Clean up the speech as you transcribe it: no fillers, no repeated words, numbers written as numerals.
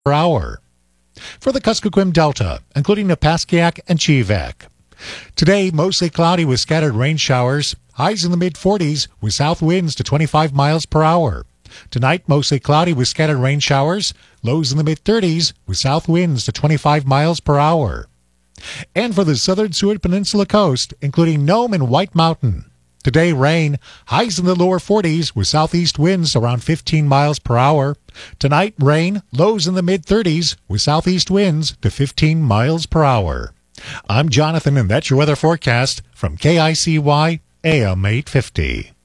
per hour. For the Kuskokwim Delta, including the Paskiak and Chivak. Today, mostly cloudy with scattered rain showers, highs in the mid-40s with south winds to 25 miles per hour. Tonight, mostly cloudy with scattered rain showers, lows in the mid-30s with south winds to 25 miles per hour. And for the southern Seward Peninsula coast, including Nome and White Mountain. Today, rain, highs in the lower 40s with southeast winds around 15 miles per hour. Tonight, rain, lows in the mid-30s with southeast winds to 15 miles per hour. I'm Jonathan, and that's your weather forecast from KICY AM 850.